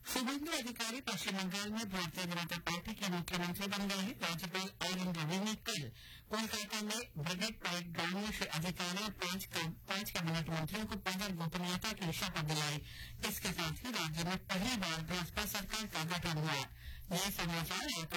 शुभेंदु अधिकारी पश्चिम बंगाल में भारतीय जनता पार्टी के मुख्यमंत्री बन गए हैं। राज्यपाल आनंद रवि ने कल कोलकाता में ब्रिगेड परेड ग्राउंड में श्री अधिकारी और पांच कैबिनेट मंत्रियों को पद और गोपनीयता की शपथ दिलाई। इसके साथ ही राज्य में पहली बार भाजपा सरकार का गठन हुआ। ये समाचार